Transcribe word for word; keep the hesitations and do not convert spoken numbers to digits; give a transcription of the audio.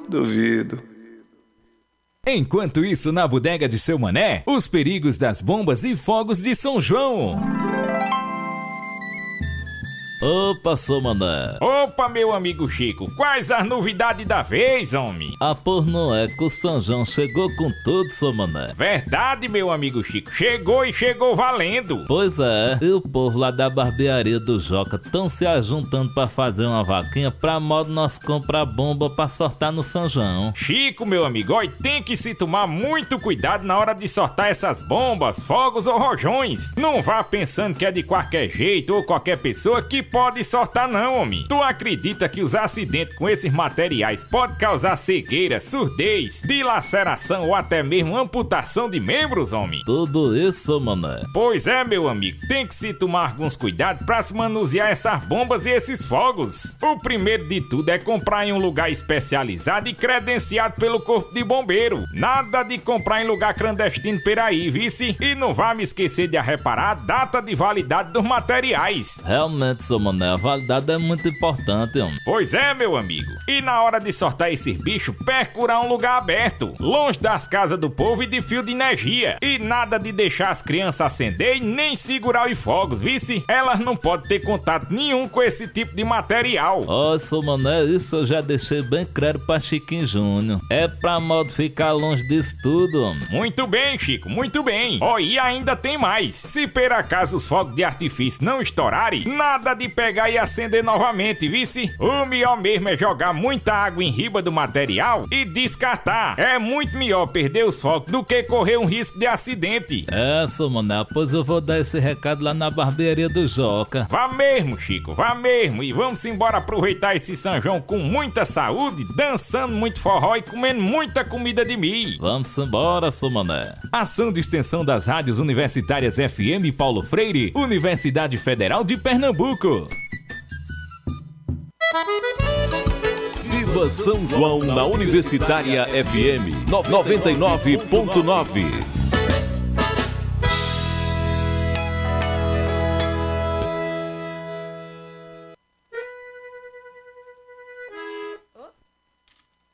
duvido. Enquanto isso, na bodega de Seu Mané, os perigos das bombas e fogos de São João. Opa, Seu Mané. Opa, meu amigo Chico, quais as novidades da vez, homem? Ah, por não é que o São João chegou com tudo, Seu Mané. Verdade, meu amigo Chico, chegou e chegou valendo. Pois é, e o povo lá da barbearia do Joca tão se ajuntando pra fazer uma vaquinha pra modo nós comprar bomba pra sortar no São João. Chico, meu amigo, ó, tem que se tomar muito cuidado na hora de sortar essas bombas, fogos ou rojões. Não vá pensando que é de qualquer jeito ou qualquer pessoa que pode sortar não, homem. Tu acredita que os acidentes com esses materiais podem causar cegueira, surdez, dilaceração ou até mesmo amputação de membros, homem? Tudo isso, mané. Pois é, meu amigo, tem que se tomar alguns cuidados pra se manusear essas bombas e esses fogos. O primeiro de tudo é comprar em um lugar especializado e credenciado pelo Corpo de Bombeiro. Nada de comprar em lugar clandestino por aí, vice? E não vá me esquecer de reparar a data de validade dos materiais. Realmente, seu mané, a validade é muito importante, homem. Pois é, meu amigo. E na hora de sortar esses bichos, procurar um lugar aberto, longe das casas do povo e de fio de energia. E nada de deixar as crianças acender e nem segurar os fogos, vice? Elas não podem ter contato nenhum com esse tipo de material. Ó, oh, seu mané, isso eu já deixei bem claro pra Chiquinho Júnior. É pra modo ficar longe disso tudo, homem. Muito bem, Chico, muito bem. Ó, oh, e ainda tem mais. Se por acaso os fogos de artifício não estourarem, nada de pegar e acender novamente, vice? O melhor mesmo é jogar muita água em riba do material e descartar. É muito melhor perder os fogos do que correr um risco de acidente. É, seu mané, pois eu vou dar esse recado lá na barbearia do Joca. Vá mesmo, Chico, vá mesmo. E vamos embora aproveitar esse São João com muita saúde, dançando muito forró e comendo muita comida de milho. Vamos embora, seu mané. Ação de extensão das rádios universitárias F M Paulo Freire, Universidade Federal de Pernambuco. Viva São João na Universitária F M noventa e nove ponto nove.